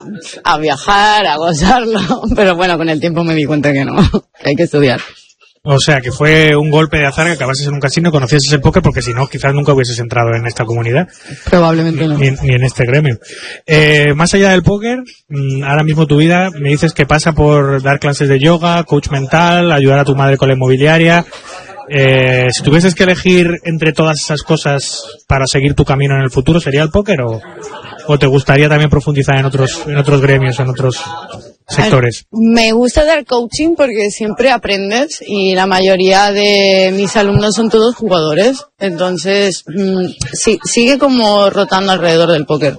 a viajar, a gozarlo, pero bueno, con el tiempo me di cuenta que no, que hay que estudiar. O sea, que fue un golpe de azar que acabases en un casino y conocieses el póker, porque si no, quizás nunca hubieses entrado en esta comunidad. Probablemente no. Ni en este gremio. Más allá del póker, ahora mismo tu vida me dices que pasa por dar clases de yoga, coach mental, ayudar a tu madre con la inmobiliaria. Si tuvieses que elegir entre todas esas cosas para seguir tu camino en el futuro, ¿sería el póker o te gustaría también profundizar en otros gremios, en otros sectores? Me gusta dar coaching porque siempre aprendes y la mayoría de mis alumnos son todos jugadores, entonces sigue como rotando alrededor del póker.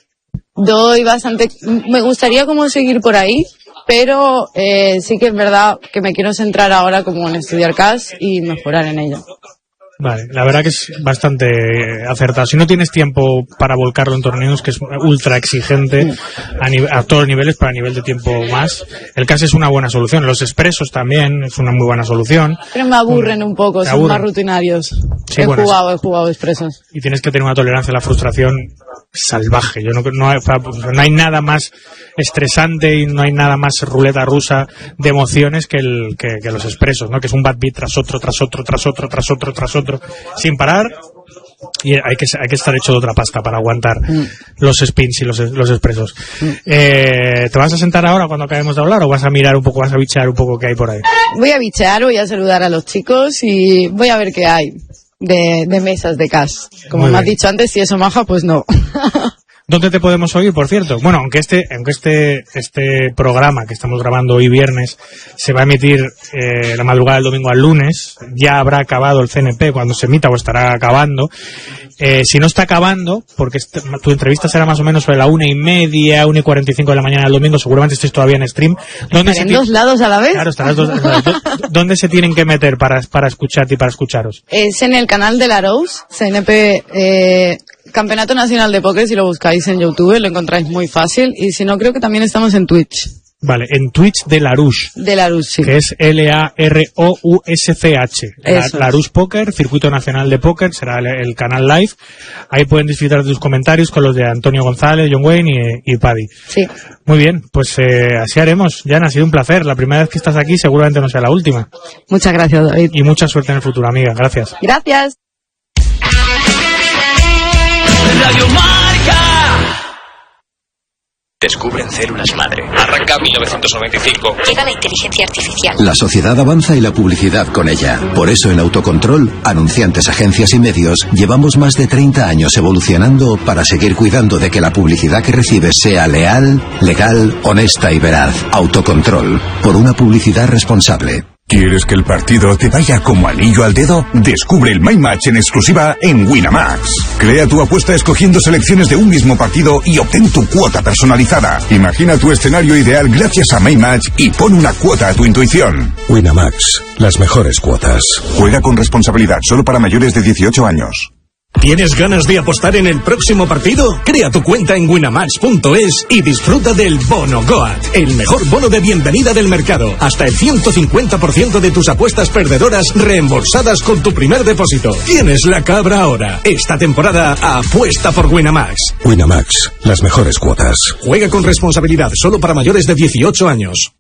Me gustaría como seguir por ahí, pero sí que es verdad que me quiero centrar ahora como en estudiar cash y mejorar en ello. Vale, la verdad que es bastante acertado. Si no tienes tiempo para volcarlo en torneos, que es ultra exigente a todos los niveles, para nivel de tiempo más, el cash es una buena solución. Los expresos también es una muy buena solución. Pero me aburren un poco, son más rutinarios. Sí, he jugado expresos. Y tienes que tener una tolerancia a la frustración salvaje. No hay nada más estresante y no hay nada más ruleta rusa de emociones que los expresos, ¿no? Que es un bad beat tras otro, sin parar, y hay que estar hecho de otra pasta para aguantar los spins y los expresos. ¿Te vas a sentar ahora cuando acabemos de hablar o vas a mirar un poco, vas a bichear un poco qué hay por ahí? Voy a bichear, voy a saludar a los chicos y voy a ver qué hay de mesas de cash. Como me has dicho antes, si eso maja, pues no. ¿Dónde te podemos oír, por cierto? Bueno, aunque este programa que estamos grabando hoy viernes se va a emitir la madrugada del domingo al lunes, ya habrá acabado el CNP cuando se emita o estará acabando. Si no está acabando, porque tu entrevista será más o menos sobre la 1:30, 1:45 de la mañana del domingo, seguramente estés todavía en stream. ¿En dos lados a la vez? Claro, estarás dos lados. ¿Dónde se tienen que meter para escucharte y para escucharos? Es en el canal de Larous, CNP Campeonato Nacional de Póker. Si lo buscáis en YouTube lo encontráis muy fácil, y si no, creo que también estamos en Twitch. Vale, en Twitch de Larousse. De Larousse, sí. Que es LAROUSCH. Larousse Póker, Circuito Nacional de Póker, será el canal live. Ahí pueden disfrutar de tus comentarios con los de Antonio González, John Wayne y Paddy. Sí. Muy bien, pues así haremos. Jana, ha sido un placer. La primera vez que estás aquí seguramente no sea la última. Muchas gracias, David. Y mucha suerte en el futuro, amiga. Gracias. Gracias. Radio Marca. Descubren células madre. Arranca 1995. Llega la inteligencia artificial. La sociedad avanza y la publicidad con ella. Por eso en Autocontrol, anunciantes, agencias y medios, llevamos más de 30 años evolucionando para seguir cuidando de que la publicidad que recibes sea leal, legal, honesta y veraz. Autocontrol, por una publicidad responsable. ¿Quieres que el partido te vaya como anillo al dedo? Descubre el My Match en exclusiva en Winamax. Crea tu apuesta escogiendo selecciones de un mismo partido y obtén tu cuota personalizada. Imagina tu escenario ideal gracias a My Match y pon una cuota a tu intuición. Winamax, las mejores cuotas. Juega con responsabilidad, solo para mayores de 18 años. ¿Tienes ganas de apostar en el próximo partido? Crea tu cuenta en winamax.es y disfruta del Bono Goat, el mejor bono de bienvenida del mercado. Hasta el 150% de tus apuestas perdedoras reembolsadas con tu primer depósito. Tienes la cabra ahora. Esta temporada apuesta por Winamax. Winamax, las mejores cuotas. Juega con responsabilidad, solo para mayores de 18 años.